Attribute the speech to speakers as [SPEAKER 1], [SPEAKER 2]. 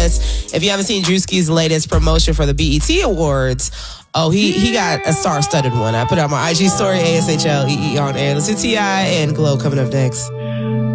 [SPEAKER 1] Plus, if you haven't seen Drewski's latest promotion for the BET Awards, oh, he got a star-studded one. I put it on my IG story, ASHLEE on air. Listen to T.I. and Glow coming up next.